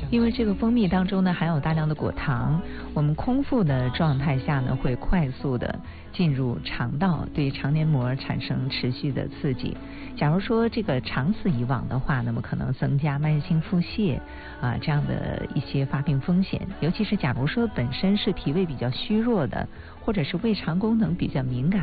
因为这个蜂蜜当中呢含有大量的果糖，我们空腹的状态下呢会快速的进入肠道，对肠黏膜产生持续的刺激。假如说这个长此以往的话，那么可能增加慢性腹泻这样的一些发病风险。尤其是假如说本身是脾胃比较虚弱的，或者是胃肠功能比较敏感